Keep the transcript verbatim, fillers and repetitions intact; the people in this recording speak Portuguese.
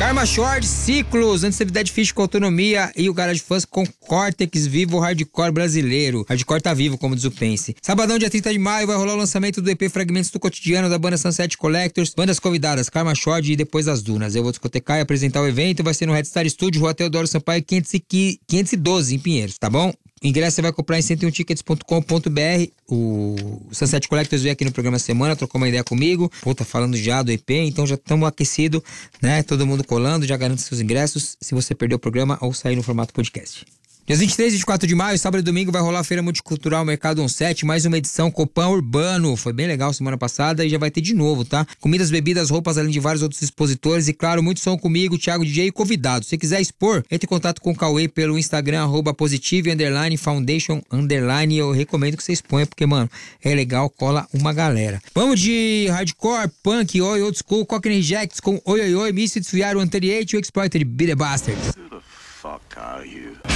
Karma Short, Ciclos, Anti-Atividade Física com Autonomia e o Garage Fãs com Cortex Vivo Hardcore brasileiro. Hardcore tá vivo, como diz o Pense. Sabadão, dia trinta de maio, vai rolar o lançamento do E P Fragmentos do Cotidiano da banda Sunset Collectors. Bandas convidadas, Karma Short e Depois das Dunas. Eu vou discotecar e apresentar o evento. Vai ser no Red Star Studio, Rua Teodoro Sampaio quinhentos e doze, em Pinheiros, tá bom? O ingresso você vai comprar em cento e um tickets ponto com ponto b r. O Sunset Collectors veio aqui no programa Semana, trocou uma ideia comigo. Pô, tá falando já do E P, então já estamos aquecidos, né? Todo mundo colando, já garante seus ingressos. Se você perdeu o programa ou sair no formato podcast. Dias vinte e três e vinte e quatro de maio, sábado e domingo, vai rolar a Feira Multicultural Mercado On sete, mais uma edição Copan Urbano. Foi bem legal semana passada e já vai ter de novo, tá? Comidas, bebidas, roupas, além de vários outros expositores e, claro, muito som comigo, Thiago D J e convidado. Se quiser expor, entre em contato com o Cauê pelo Instagram, arroba positive, underline, foundation, underline. Eu recomendo que você exponha, porque, mano, é legal, cola uma galera. Vamos de hardcore, punk, oi, old school, Cockney Jacks com Oi Oi Oi, Misfits, V R cento e trinta e oito e o Exploited, Be The Bastards. Who the fuck are you?